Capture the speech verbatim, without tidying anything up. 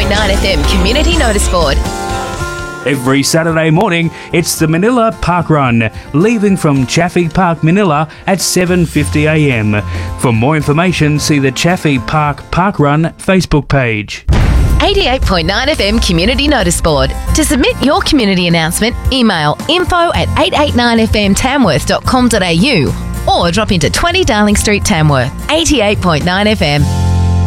point nine F M Community Notice Board. Every Saturday morning, it's the Manila Park Run, leaving from Chaffey Park, Manila at seven fifty a m. For more information, see the Chaffey Park Park Run Facebook page. eighty-eight point nine F M Community Notice Board. To submit your community announcement, email info at eight eight nine f m tamworth dot com dot a u or drop into twenty Darling Street, Tamworth. eighty-eight point nine F M.